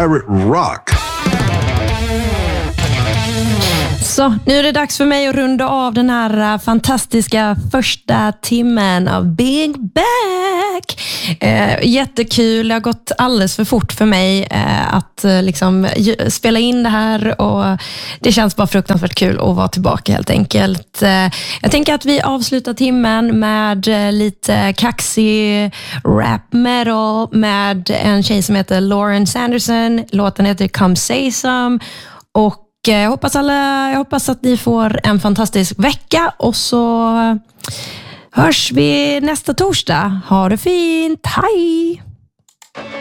Pirate Rock. Så, nu är det dags för mig att runda av den här fantastiska första timmen av Big Back. Jättekul, det har gått alldeles för fort för mig att liksom spela in det här, och det känns bara fruktansvärt kul att vara tillbaka helt enkelt. Jag tänker att vi avslutar timmen med lite kaxig rap metal med en tjej som heter Lauren Sanderson. Låten heter Come Say Some, och jag hoppas att ni får en fantastisk vecka, och så hörs vi nästa torsdag. Ha det fint, hej!